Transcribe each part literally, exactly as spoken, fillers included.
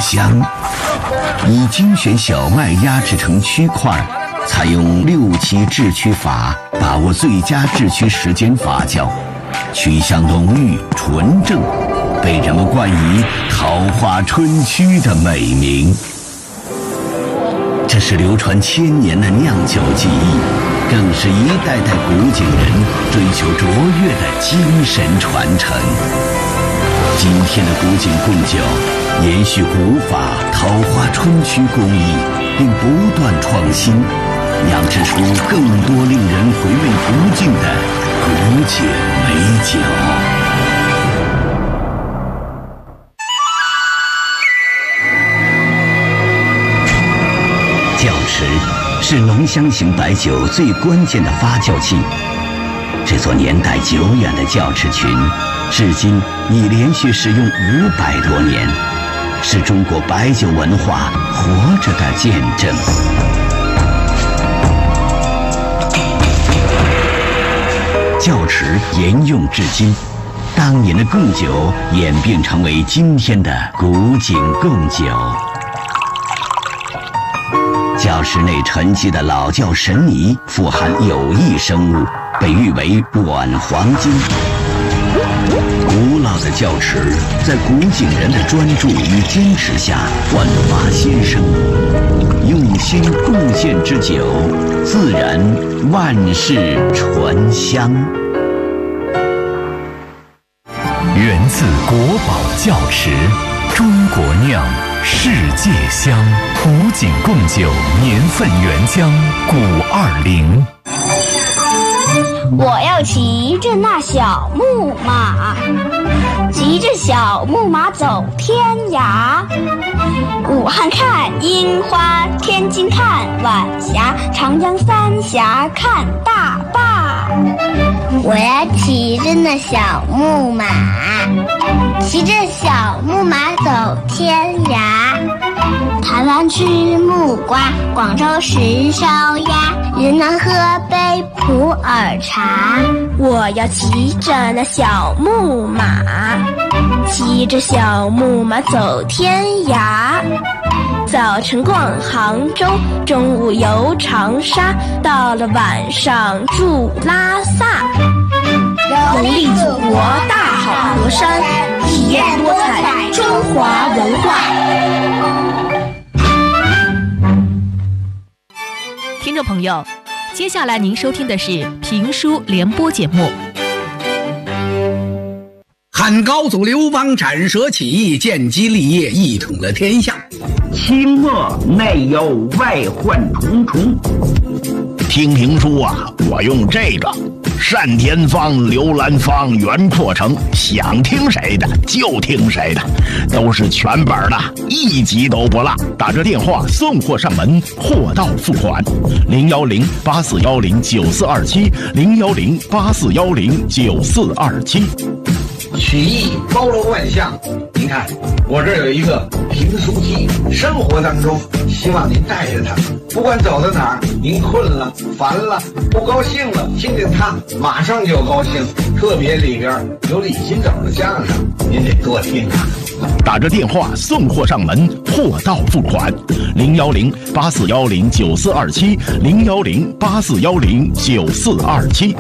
香。以精选小麦压制成曲块，采用六七制曲法，把握最佳制曲时间发酵，曲香浓郁纯正，被人们冠以桃花春曲的美名。这是流传千年的酿酒技艺，更是一代代古井人追求卓越的精神传承。今天的古井贡酒延续古法桃花春曲工艺，并不断创新，酿制出更多令人回味不尽的古井美酒。窖池是浓香型白酒最关键的发酵器。这座年代久远的窖池群，至今已连续使用五百多年，是中国白酒文化活着的见证。窖池沿用至今，当年的贡酒演变成为今天的古井贡酒。窖池内沉积的老窖神泥富含有益生物，被誉为软黄金。古老的窖池在古井人的专注与坚持下焕发新生，用心贡献之酒，自然万世醇香。 源自国宝窖池，中国酿，世界香。古井贡酒年份原浆古二零。 我要骑着那小木马，骑着小木马走天涯。武汉看樱花，天津看晚霞，长江三峡看大坝。我要骑着那小木马，骑着小木马走天涯。台湾吃木瓜，广州吃烧鸭，云南喝杯普洱茶。我要骑着那小木马，骑着小木马走天涯。早晨逛杭州，中午游长沙，到了晚上住拉萨。游历祖国大好河山，体验多彩中华文化。 听众朋友，接下来您收听的是评书联播节目。 汉高祖刘邦斩蛇起义，建基立业，一统了天下。 清末内忧外患重重。 听评书啊，我用这个单田芳、刘兰芳、袁阔成，想听谁的就听谁的，都是全本的，一集都不落。打着电话送货上门，货到付款。零幺零八四幺零九四二七，零幺零八四幺零九四二七。 曲艺包罗万象，您看我这儿有一个评书机，生活当中希望您带着它，不管走到哪儿，您困了、烦了、不高兴了，听听它，马上就高兴。特别里边有李金斗的相声，您得多听啊。 打着电话送货上门，货到付款。零幺零八四幺零九四二七，零幺零八四幺零九四二七。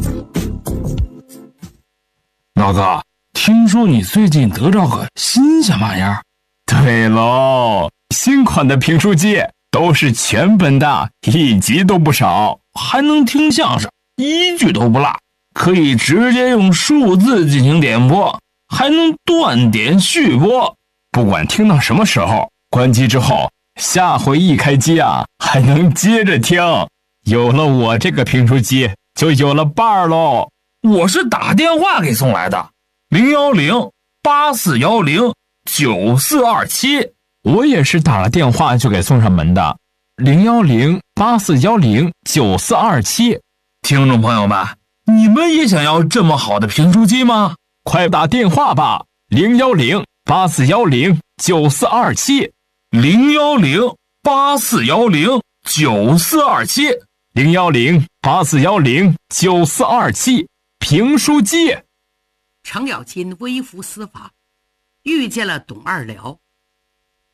老哥，听说你最近得着个新鲜玩意儿？ 对喽，新款的评书机都是全本的，一集都不少， 还能听相声，一句都不落，可以直接用数字进行点播，还能断点续播， 不管听到什么时候，关机之后，下回一开机啊，还能接着听。有了我这个评书机，就有了伴儿喽。 我是打电话给送来的，零幺零八四幺零九四二七。 我也是打了电话就给送上门的，零幺零八四幺零九四二七。 听众朋友们，你们也想要这么好的评书机吗？ 快打电话吧，零幺零八四幺零九四二七， 零幺零八四幺零九四二七， 零幺零八四幺零九四二七。评书机。 程咬金微服私访，遇见了董二辽。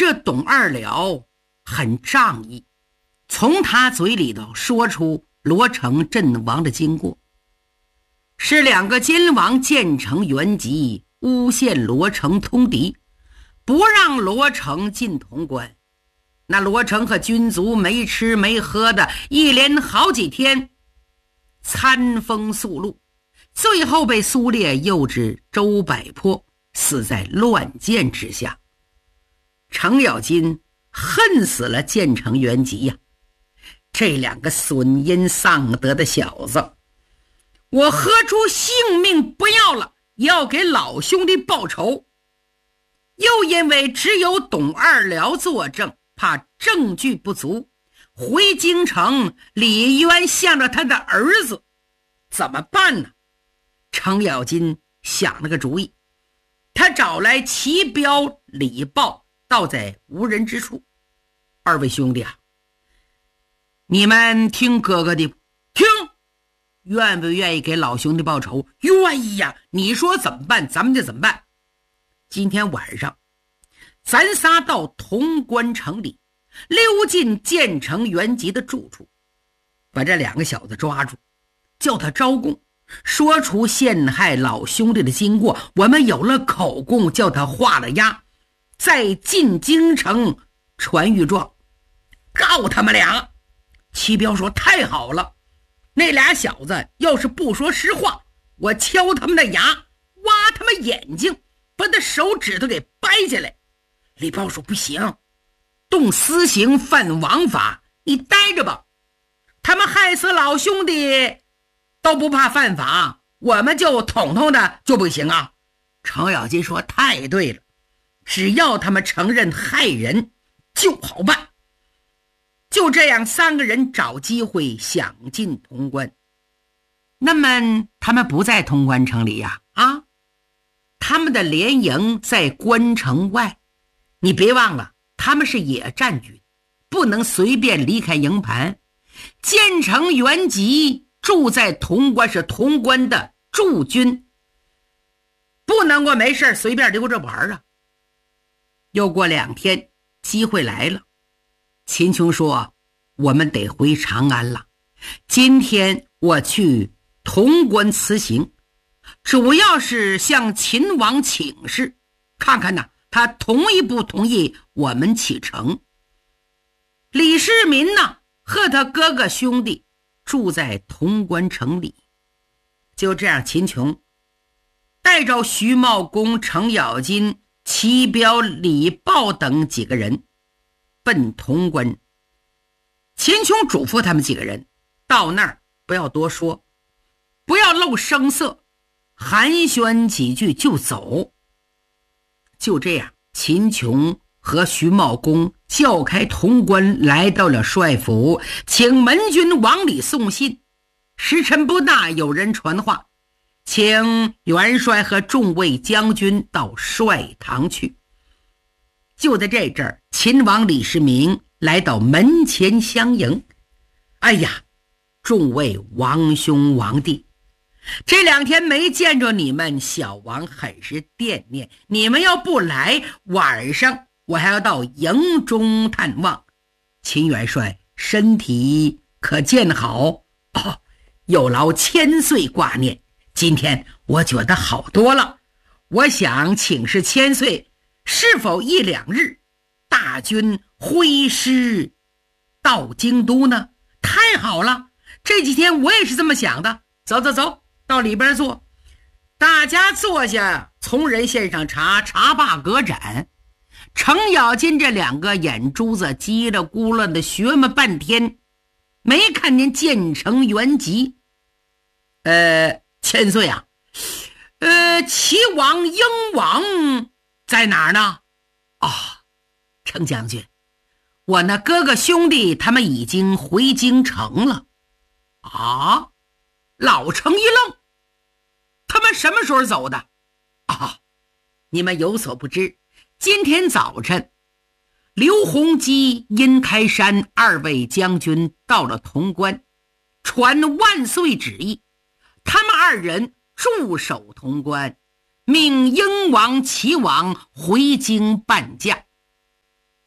这董二了很仗义，从他嘴里头说出罗成阵亡的经过，是两个奸王建成元吉诬陷罗成通敌，不让罗成进潼关。那罗成和军卒没吃没喝的，一连好几天餐风宿露，最后被苏烈诱至周柏坡，死在乱箭之下。程咬金恨死了建成元吉呀、啊！这两个损阴丧德的小子，我喝出性命不要了，也要给老兄弟报仇。又因为只有董二了作证，怕证据不足，回京城，李渊向着他的儿子，怎么办呢？程咬金想了个主意，他找来齐彪、李豹，倒在无人之处。二位兄弟啊，你们听哥哥的，听，愿不愿意给老兄弟报仇？愿意呀！你说怎么办，咱们就怎么办。今天晚上咱仨到潼关城里，溜进建成元吉的住处，把这两个小子抓住，叫他招供，说出陷害老兄弟的经过，我们有了口供，叫他画了押，再进京城传御状，告他们俩。齐彪说太好了，那俩小子要是不说实话，我敲他们的牙，挖他们眼睛，把他手指头给掰下来。李豹说不行，动私刑犯王法，你待着吧，他们害死老兄弟都不怕犯法，我们就统统的就不行啊。程咬金说太对了，只要他们承认害人就好办。就这样，三个人找机会想进潼关。那么他们不在潼关城里呀、啊？啊，他们的连营在关城外。你别忘了，他们是野战军，不能随便离开营盘。建成元吉住在潼关，是潼关的驻军，不能够没事随便留着玩啊。又过两天，机会来了。秦琼说我们得回长安了，今天我去潼关辞行，主要是向秦王请示，看看呢他同意不同意我们启程。李世民呢和他哥哥兄弟住在潼关城里。就这样，秦琼带着徐茂公、程咬金、齐彪、李豹等几个人奔潼关。秦琼嘱咐他们几个人到那儿不要多说，不要露声色，寒暄几句就走。就这样，秦琼和徐茂公叫开潼关，来到了帅府，请门军往里送信。时辰不大，有人传话，请元帅和众位将军到帅堂去。就在这阵儿，秦王李世民来到门前相迎。哎呀，众位王兄王弟，这两天没见着你们，小王很是惦念。你们要不来，晚上我还要到营中探望。秦元帅身体可见好？哦，有劳千岁挂念。今天我觉得好多了，我想请示千岁，是否一两日大军挥师到京都呢？太好了，这几天我也是这么想的。走走走，到里边坐。大家坐下，从人献上茶，茶罢隔盏。程咬金这两个眼珠子叽里咕噜的学么半天，没看见建成元吉。呃，千岁啊，呃，齐王英王在哪儿呢？啊、哦，程将军，我那哥哥兄弟他们已经回京城了。啊，老程一愣，他们什么时候走的？啊，你们有所不知，今天早晨刘洪基、殷开山二位将军到了潼关，传万岁旨意，他们二人驻守潼关，命英王、齐王回京伴驾。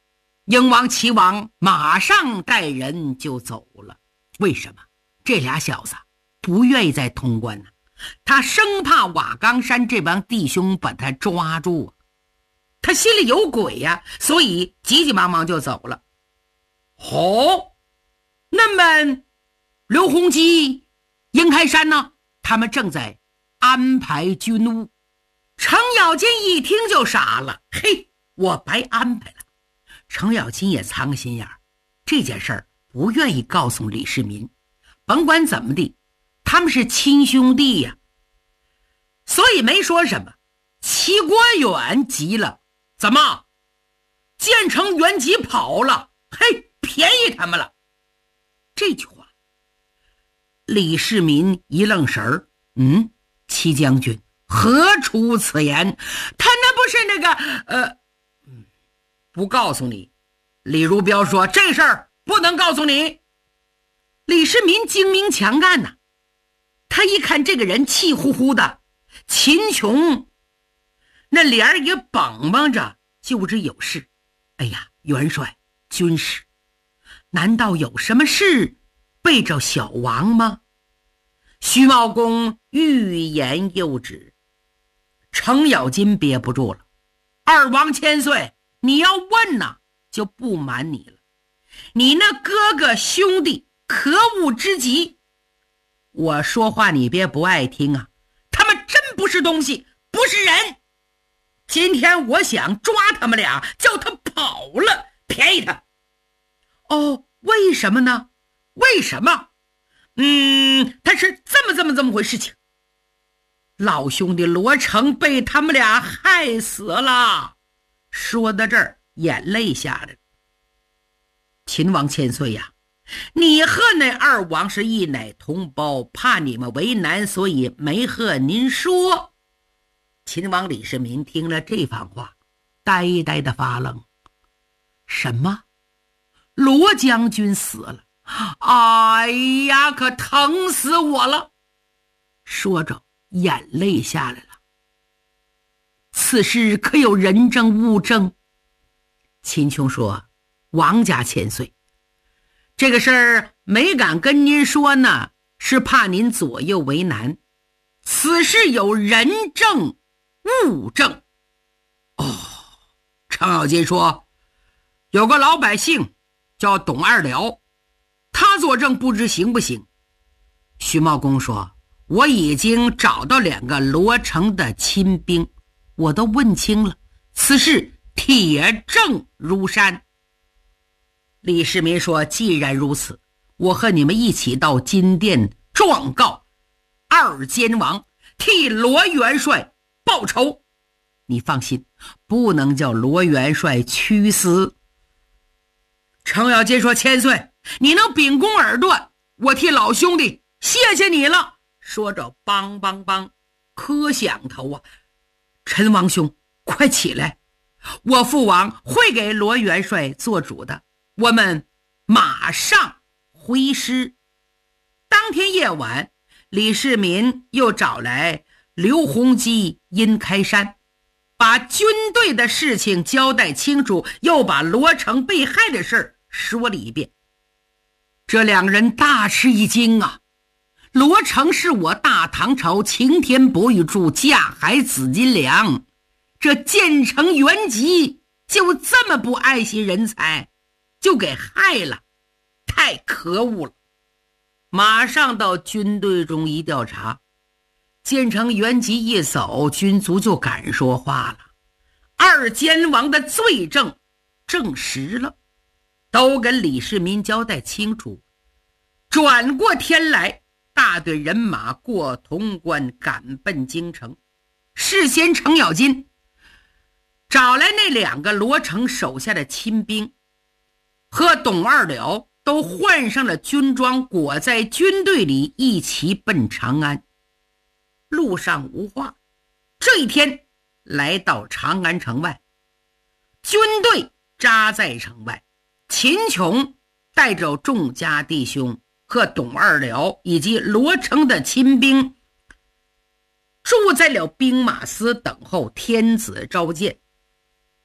英王齐王马上带人就走了。为什么？这俩小子不愿意再通关呢、啊？他生怕瓦岗山这帮弟兄把他抓住啊，他心里有鬼呀、啊，所以急急忙忙就走了。哦，那么刘洪基、殷开山呢？他们正在安排军务。程咬金一听就傻了，嘿，我白安排了。程咬金也藏个心眼儿，这件事儿不愿意告诉李世民。甭管怎么地，他们是亲兄弟呀、啊，所以没说什么。齐国远急了，怎么？建成元吉跑了？嘿，便宜他们了。这句话，李世民一愣神儿，嗯，齐将军何出此言？他那不是那个呃，不告诉你。李如彪说这事儿不能告诉你。李世民精明强干呐、啊，他一看这个人气呼呼的，秦琼那脸儿也绷绷着，就知有事。哎呀，元帅军师，难道有什么事背着小王吗？徐茂公欲言又止，程咬金憋不住了。二王千岁，你要问呐，就不瞒你了，你那哥哥兄弟可恶之极。我说话你别不爱听啊，他们真不是东西，不是人。今天我想抓他们俩，叫他跑了，便宜他。哦，为什么呢？为什么？嗯，他是这么这么这么回事情。老兄弟罗成被他们俩害死了。说到这儿，眼泪下来了。秦王千岁呀，你和那二王是一奶同胞，怕你们为难，所以没和您说。秦王李世民听了这番话，呆呆的发愣。什么？罗将军死了？哎呀，可疼死我了！说着，眼泪下来了。此事可有人证物证？秦琼说：王家千岁，这个事儿没敢跟您说呢，是怕您左右为难。此事有人证物证。哦，程咬金说，有个老百姓叫董二辽，他作证不知行不行。徐茂公说，我已经找到两个罗成的亲兵，我都问清了，此事铁证如山。李世民说，既然如此，我和你们一起到金殿状告二监王，替罗元帅报仇。你放心，不能叫罗元帅屈死。程咬金说，千岁，你能秉公耳断，我替老兄弟谢谢你了。说着梆梆梆磕响头啊！陈王兄，快起来，我父王会给罗元帅做主的，我们马上回师。当天夜晚，李世民又找来刘洪基、殷开山，把军队的事情交代清楚，又把罗成被害的事说了一遍。这两人大吃一惊啊！罗成是我大唐朝擎天博玉柱架海紫金梁，这建成元吉就这么不爱惜人才，就给害了，太可恶了。马上到军队中一调查，建成元吉一走，军卒就敢说话了。二监王的罪证证实了，都跟李世民交代清楚。转过天来，大队人马过潼关，赶奔京城。事先程咬金找来那两个罗成手下的亲兵，和董二辽都换上了军装，裹在军队里，一齐奔长安。路上无话。这一天来到长安城外，军队扎在城外，秦琼带着众家弟兄和董二辽以及罗成的亲兵住在了兵马司，等候天子召见。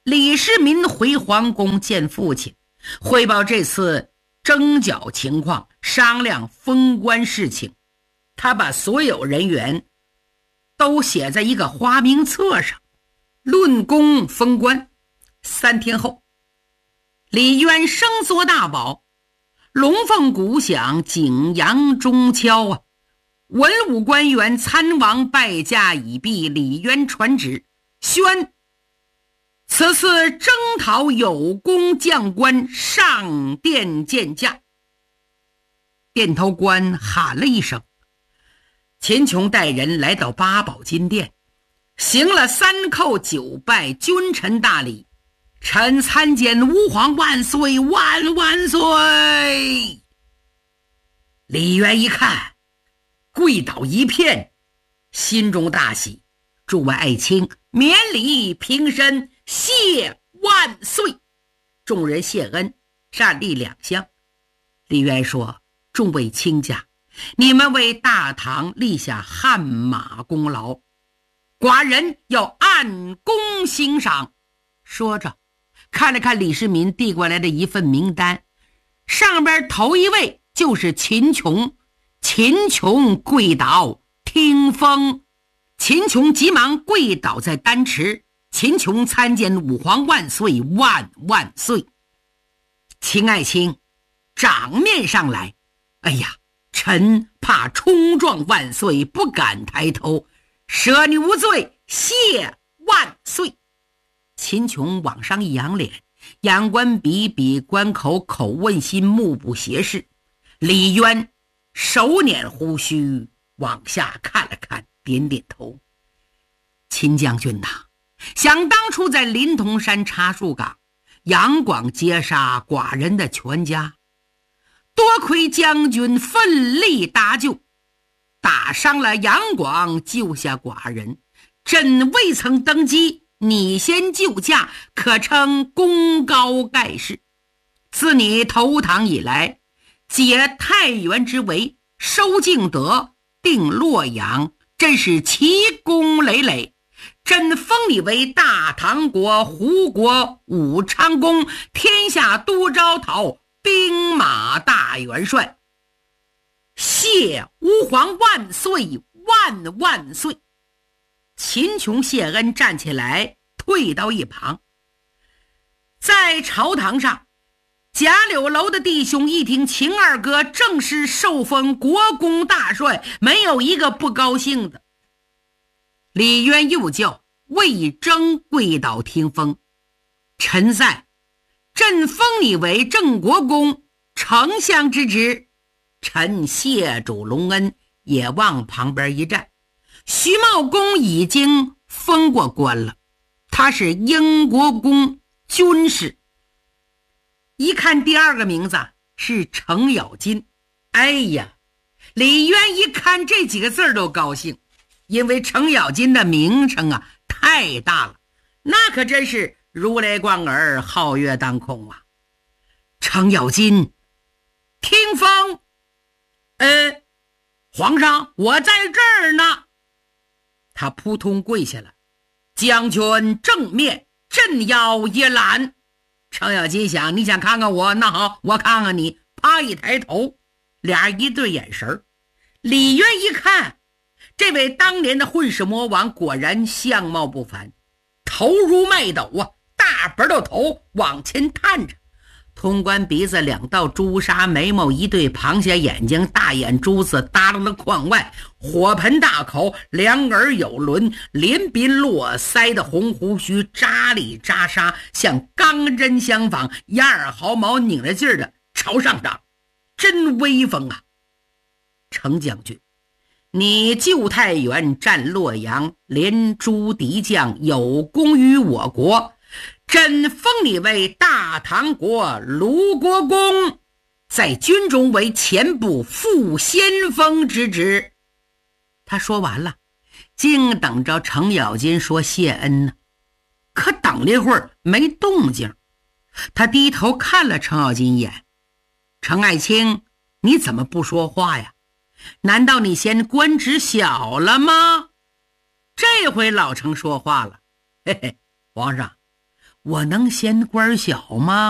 李世民回皇宫见父亲，汇报这次征剿情况，商量封官事情。他把所有人员都写在一个花名册上，论功封官。三天后，李渊声作大宝，龙凤鼓响，景阳钟敲啊！文武官员参王拜驾已毕，李渊传旨宣此次征讨有功将官上殿见驾。殿头官喊了一声，秦琼带人来到八宝金殿，行了三叩九拜，君臣大礼。臣参见吾皇万岁万万岁！李渊一看，跪倒一片，心中大喜。诸位爱卿，免礼平身，谢万岁！众人谢恩，站立两厢。李渊说：众位卿家，你们为大唐立下汗马功劳，寡人要按功欣赏。说着看了看李世民递过来的一份名单，上边头一位就是秦琼。秦琼跪倒听封。秦琼急忙跪倒在丹池，秦琼参见吾皇万岁万万岁！秦爱卿，掌面上来！哎呀，臣怕冲撞万岁，不敢抬头，赦你无罪，谢万岁！秦琼往上一扬脸，眼观鼻，鼻观口，口问心，目不斜视。李渊手捻胡须，往下看了看，点点头。秦将军呐，想当初在临潼山插树岗，杨广截杀寡人的全家，多亏将军奋力搭救，打伤了杨广，救下寡人。朕未曾登基，你先救驾，可称功高盖世。自你投唐以来，解太原之围，收敬德，定洛阳，真是奇功累累。朕封你为大唐国胡国武昌公，天下都招讨兵马大元帅。谢吾皇万岁万万岁！秦琼谢恩，站起来退到一旁。在朝堂上，贾柳楼的弟兄一听秦二哥正式受封国公大帅，没有一个不高兴的。李渊又叫魏征跪倒听封。臣在，朕封你为郑国公，丞相之职。臣谢主隆恩，也往旁边一站。徐茂公已经封过官了，他是英国公军士。一看第二个名字是程咬金，哎呀，李渊一看这几个字都高兴，因为程咬金的名称啊太大了，那可真是如雷贯耳，皓月当空啊。程咬金听封。呃，皇上，我在这儿呢。他扑通跪下了，将军正面，朕要一览。程咬金想，你想看看我，那好，我看看你。啪一抬头，俩人一对眼神。李渊一看，这位当年的混世魔王果然相貌不凡，头如麦斗啊，大白的头往前探着，通关鼻子，两道朱砂眉毛，一对螃蟹眼睛，大眼珠子耷拉的眶外，火盆大口，两耳有轮，连鬓络腮的红胡须扎里扎沙，像钢针相仿，压耳毫毛拧着劲儿的朝上长，真威风啊！程将军，你救太原，战洛阳，连诛敌将，有功于我国，朕封你为大唐国卢国公，在军中为前部副先锋之职。他说完了，竟等着程咬金说谢恩呢。可等了一会儿没动静，他低头看了程咬金一眼。程爱卿，你怎么不说话呀？难道你嫌官职小了吗？这回老程说话了，嘿嘿，皇上， 我能嫌官小吗？